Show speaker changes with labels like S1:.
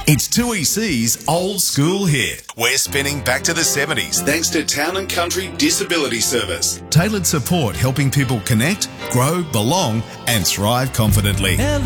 S1: It's 2EC's Old School Hit. We're spinning back to the 70s thanks to Town and Country Disability Service. Tailored support helping people connect, grow, belong and thrive confidently.